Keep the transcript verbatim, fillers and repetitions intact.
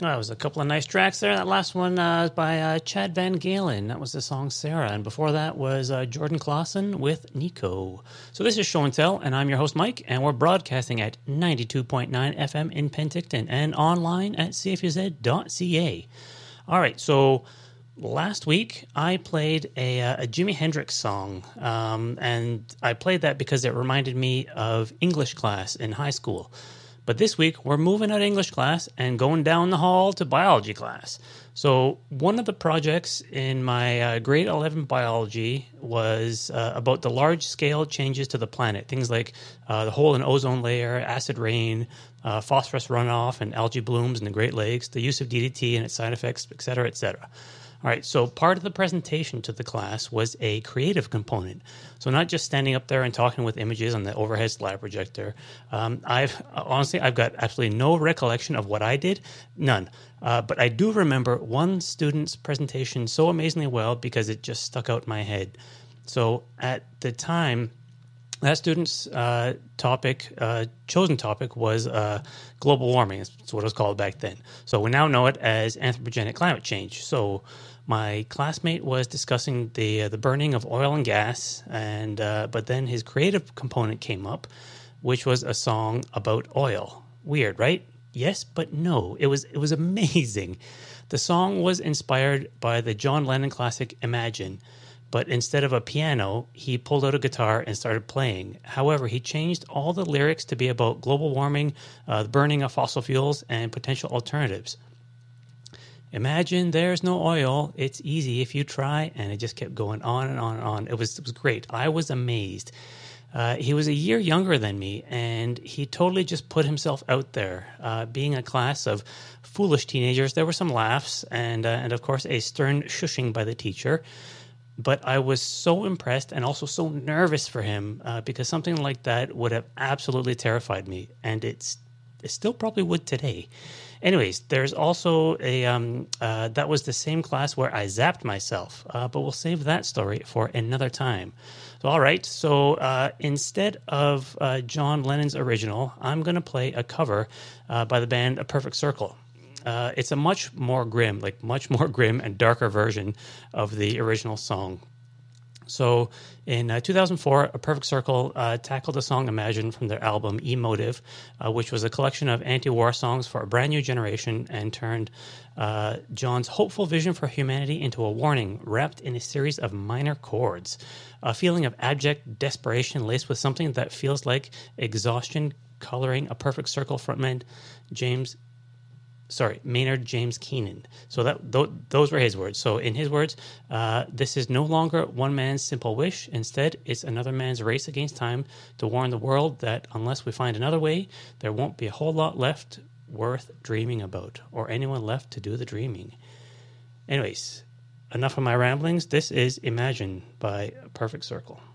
That was a couple of nice tracks there. That last one uh, by uh, Chad Van Galen. That was the song Sarah. And before that was uh, Jordan Clausen with Nico. So this is Show and Tell, and I'm your host, Mike, and we're broadcasting at ninety-two point nine F M in Penticton and online at c f u z dot c a. All right, so last week I played a, uh, a Jimi Hendrix song, um, and I played that because it reminded me of English class in high school. But this week, we're moving out of English class and going down the hall to biology class. So one of the projects in my uh, grade eleven biology was uh, about the large-scale changes to the planet. Things like uh, the hole in ozone layer, acid rain, uh, phosphorus runoff, and algae blooms in the Great Lakes, the use of D D T and its side effects, et cetera, et cetera. All right, so part of the presentation to the class was a creative component. So not just standing up there and talking with images on the overhead slide projector. Um, I've honestly, I've got absolutely no recollection of what I did, none. Uh, but I do remember one student's presentation so amazingly well because it just stuck out in my head. So at the time, that student's uh, topic, uh, chosen topic, was uh, global warming. That's what it was called back then. So we now know it as anthropogenic climate change. So my classmate was discussing the uh, the burning of oil and gas, and uh, but then his creative component came up, which was a song about oil. Weird, right? Yes, but no. It was it was amazing. The song was inspired by the John Lennon classic Imagine. But instead of a piano, he pulled out a guitar and started playing. However, he changed all the lyrics to be about global warming, uh, the burning of fossil fuels, and potential alternatives. Imagine there's no oil. It's easy if you try. And it just kept going on and on and on. It was, it was great. I was amazed. Uh, he was a year younger than me, and he totally just put himself out there. Uh, being a class of foolish teenagers, there were some laughs and, uh, and of course, a stern shushing by the teacher. But I was so impressed and also so nervous for him uh, because something like that would have absolutely terrified me, and it's it still probably would today. Anyways, there's also a um, uh, that was the same class where I zapped myself, uh, but we'll save that story for another time. So, all right, so uh, instead of uh, John Lennon's original, I'm going to play a cover uh, by the band A Perfect Circle. Uh, it's a much more grim, like much more grim and darker version of the original song. So in uh, two thousand four, A Perfect Circle uh, tackled the song Imagine from their album Emotive, uh, which was a collection of anti-war songs for a brand new generation and turned uh, John's hopeful vision for humanity into a warning wrapped in a series of minor chords. A feeling of abject desperation laced with something that feels like exhaustion coloring A Perfect Circle frontman James Sorry, Maynard James Keenan. So that th- those were his words. So in his words, uh, this is no longer one man's simple wish. Instead, it's another man's race against time to warn the world that unless we find another way, there won't be a whole lot left worth dreaming about, or anyone left to do the dreaming. Anyways, enough of my ramblings. This is Imagine by Perfect Circle.